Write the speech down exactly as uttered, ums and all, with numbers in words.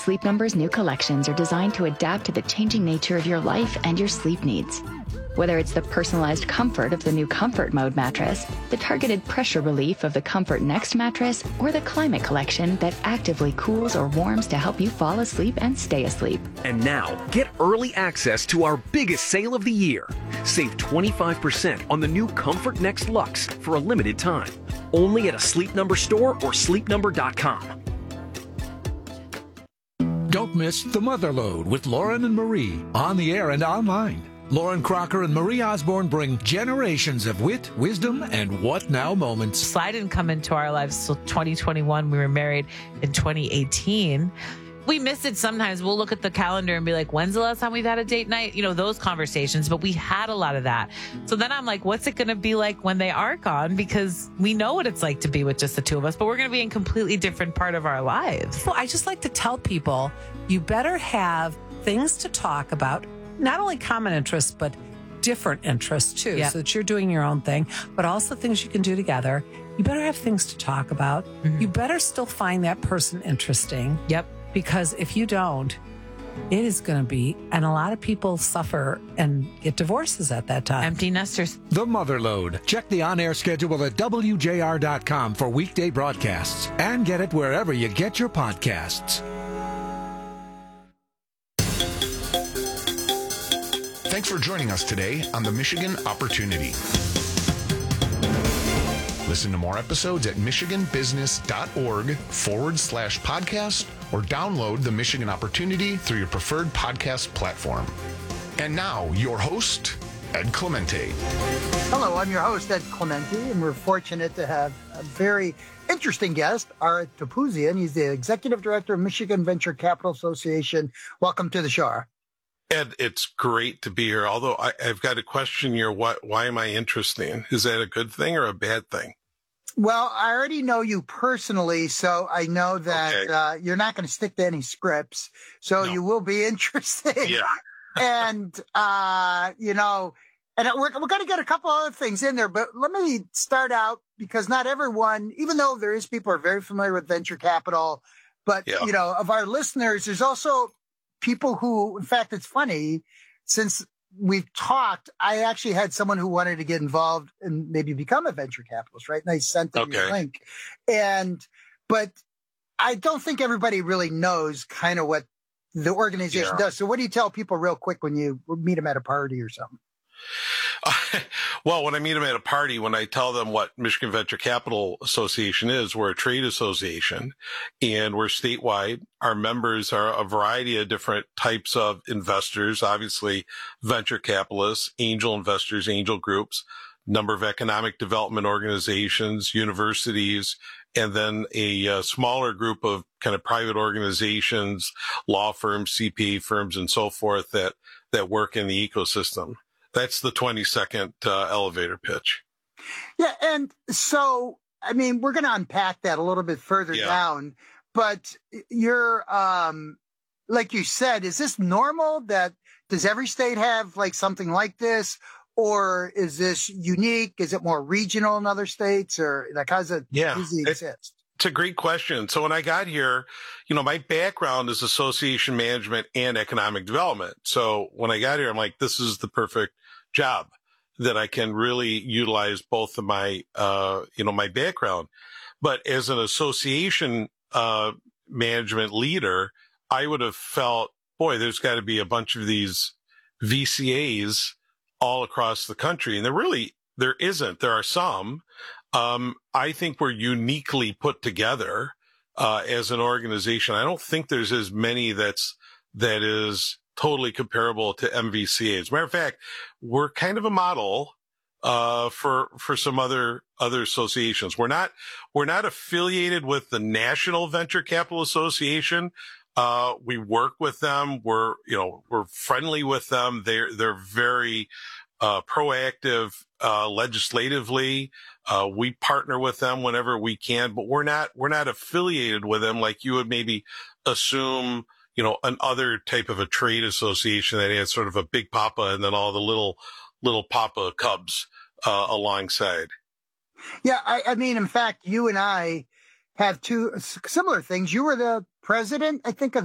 Sleep Number's new collections are designed to adapt to the changing nature of your life and your sleep needs. Whether it's the personalized comfort of the new Comfort Mode mattress, the targeted pressure relief of the Comfort Next mattress, or the Climate Collection that actively cools or warms to help you fall asleep and stay asleep. And now, get early access to our biggest sale of the year. Save twenty-five percent on the new Comfort Next Luxe for a limited time. Only at a Sleep Number store or sleep number dot com. Don't miss The Motherlode with Lauren and Marie on the air and online. Lauren Crocker and Marie Osborne bring generations of wit, wisdom, and what now moments. Sly didn't come into our lives till twenty twenty-one. We were married in twenty eighteen. We miss it sometimes. We'll look at the calendar and be like, when's the last time we've had a date night? You know, those conversations, but we had a lot of that. So then I'm like, what's it going to be like when they are gone? Because we know what it's like to be with just the two of us, but we're going to be in a completely different part of our lives. Well, I just like to tell people, you better have things to talk about, not only common interests, but different interests too, Yep. so that you're doing your own thing, but also things you can do together. You better have things to talk about. Mm-hmm. You better still find that person interesting. Yep. Because if you don't, it is going to be, and a lot of people suffer and get divorces at that time. Empty nesters. The Motherlode. Check the on-air schedule at W J R dot com for weekday broadcasts and get it wherever you get your podcasts. Thanks for joining us today on the Michigan Opportunity. Listen to more episodes at michiganbusiness.org forward slash podcast or download the Michigan Opportunity through your preferred podcast platform. And now, your host, Ed Clemente. Hello, I'm your host, Ed Clemente, and we're fortunate to have a very interesting guest, Art Topouzian. He's the Executive Director of Michigan Venture Capital Association. Welcome to the show. Ed, it's great to be here. Although I, I've got to question your what, why am I interesting? Is that a good thing or a bad thing? Well, I already know you personally, so I know that Okay. uh, you're not going to stick to any scripts, so No. you will be interesting. Yeah. and, uh, you know, and we're, we're going to get a couple other things in there, but let me start out because not everyone, even though there is people who are very familiar with venture capital, but, Yeah. you know, of our listeners, there's also people who, in fact, it's funny, since we've talked, I actually had someone who wanted to get involved and maybe become a venture capitalist, right? And I sent them Okay. the link. And, but I don't think everybody really knows kind of what the organization Yeah. does. So what do you tell people real quick when you meet them at a party or something? Well, when I meet them at a party, when I tell them what Michigan Venture Capital Association is, we're a trade association and we're statewide. Our members are a variety of different types of investors, obviously venture capitalists, angel investors, angel groups, number of economic development organizations, universities, and then a uh, smaller group of kind of private organizations, law firms, C P A firms, and so forth that, that work in the ecosystem. That's the twenty second uh, elevator pitch. Yeah. And so, I mean, we're going to unpack that a little bit further Yeah. down, but you're, um, like you said, is this normal that does every state have like something like this? Or is this unique? Is it more regional in other states or like, how does it Yeah, usually it- exist? It's a great question. So when I got here, you know, my background is association management and economic development. So when I got here, I'm like, this is the perfect job that I can really utilize both of my, uh, you know, my background. But as an association, uh, management leader, I would have felt, boy, there's got to be a bunch of these V C As all across the country. And there really, there isn't. There are some. Um, I think we're uniquely put together, uh, as an organization. I don't think there's as many that's, that is totally comparable to M V C As. Matter of fact, we're kind of a model, uh, for, for some other, other associations. We're not, we're not affiliated with the National Venture Capital Association. Uh, we work with them. We're, you know, we're friendly with them. They're, they're very, uh, proactive, uh, legislatively. Uh, we partner with them whenever we can, but we're not, we're not affiliated with them like you would maybe assume, you know, an other type of a trade association that has sort of a big papa and then all the little, little papa cubs, uh, alongside. Yeah. I, I mean, in fact, you and I have two similar things. You were the president, I think, of